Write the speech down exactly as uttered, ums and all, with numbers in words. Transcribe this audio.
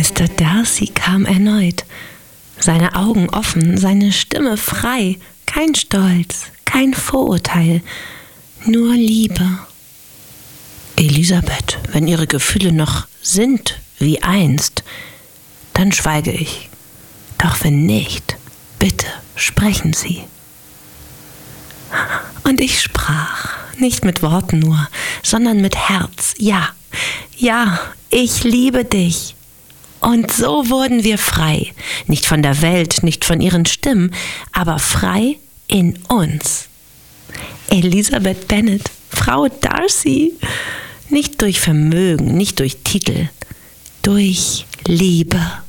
Mister Darcy kam erneut. Seine Augen offen, seine Stimme frei, kein Stolz, kein Vorurteil, nur Liebe. Elisabeth, wenn Ihre Gefühle noch sind wie einst, dann schweige ich. Doch wenn nicht, bitte sprechen Sie. Und ich sprach, nicht mit Worten nur, sondern mit Herz. Ja, ja, ich liebe dich. Und so wurden wir frei, nicht von der Welt, nicht von ihren Stimmen, aber frei in uns. Elisabeth Bennet, Frau Darcy, nicht durch Vermögen, nicht durch Titel, durch Liebe.